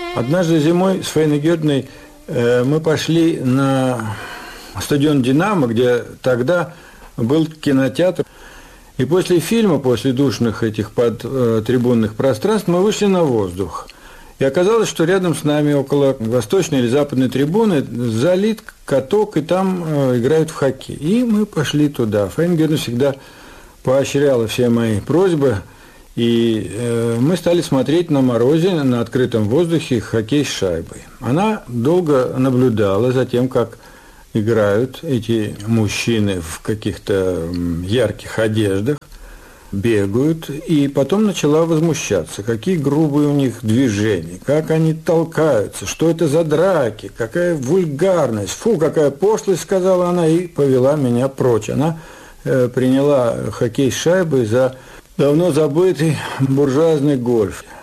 Однажды зимой с Фаиной Георгиевной мы пошли на стадион «Динамо», где тогда был кинотеатр. И после фильма, после душных этих подтрибунных пространств, мы вышли на воздух. И оказалось, что рядом с нами, около восточной или западной трибуны, залит каток, и там играют в хоккей. И мы пошли туда. Фаина Георгиевна всегда поощряла все мои просьбы. И мы стали смотреть на морозе, на открытом воздухе хоккей с шайбой. Она долго наблюдала за тем, как играют эти мужчины в каких-то ярких одеждах, бегают, и потом начала возмущаться, какие грубые у них движения, как они толкаются, что это за драки, какая вульгарность, фу, какая пошлость, сказала она, и повела меня прочь. Она приняла хоккей с шайбой за давно забытый буржуазный гольф.